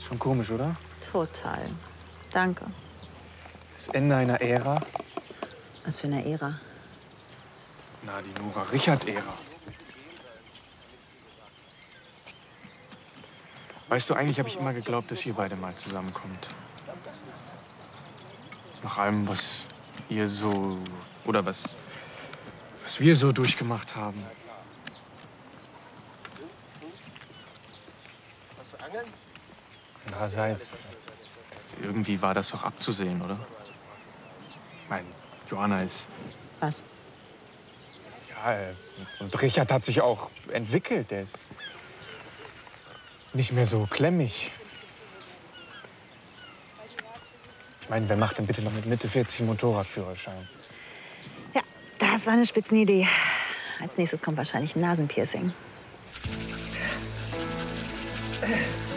Schon komisch, oder? Total. Danke. Das Ende einer Ära. Was für eine Ära? Na, die Nora-Richard-Ära. Weißt du, eigentlich habe ich immer geglaubt, dass ihr beide mal zusammenkommt. Nach allem, was ihr so, oder was wir so durchgemacht haben. Andererseits, irgendwie war das doch abzusehen, oder? Ich meine, Johanna ist... Was? Ja, und Richard hat sich auch entwickelt. Der ist nicht mehr so klemmig. Ich meine, wer macht denn bitte noch mit Mitte 40 einen Motorradführerschein? Ja, das war eine Spitzenidee. Als nächstes kommt wahrscheinlich ein Nasenpiercing.